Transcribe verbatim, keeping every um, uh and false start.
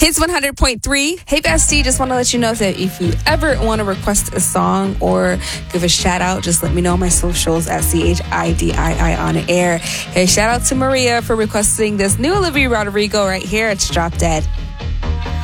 Hits one hundred point three. Hey, Bestie, just want to let you know that if you ever want to request a song or give a shout out, just let me know on my socials at C H I D I I on air. Hey, shout out to Maria for requesting this new Olivia Rodrigo right here. It's Drop Dead.